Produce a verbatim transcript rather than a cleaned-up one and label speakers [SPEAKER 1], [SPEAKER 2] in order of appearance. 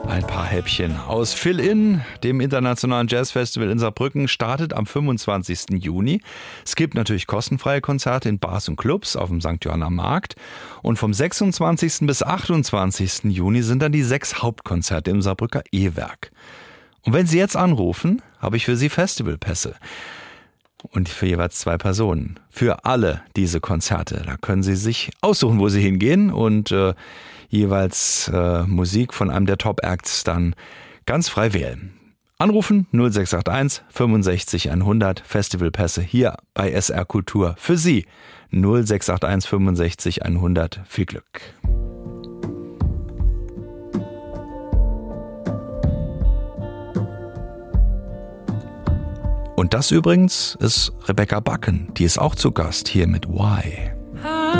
[SPEAKER 1] Ein paar Häppchen aus Fill-In, dem internationalen Jazzfestival in Saarbrücken, startet am fünfundzwanzigsten Juni. Es gibt natürlich kostenfreie Konzerte in Bars und Clubs auf dem Sankt Johanner Markt. Und vom sechsundzwanzigsten bis achtundzwanzigsten Juni sind dann die sechs Hauptkonzerte im Saarbrücker E-Werk. Und wenn Sie jetzt anrufen, habe ich für Sie Festivalpässe. Und für jeweils zwei Personen. Für alle diese Konzerte. Da können Sie sich aussuchen, wo Sie hingehen und äh, jeweils äh, Musik von einem der Top-Acts dann ganz frei wählen. Anrufen null sechs acht eins fünfundsechzig hundert, Festivalpässe hier bei S R Kultur für Sie. null sechs acht eins fünfundsechzig hundert. Viel Glück. Und das übrigens ist Rebecca Bakken, die ist auch zu Gast hier mit Why.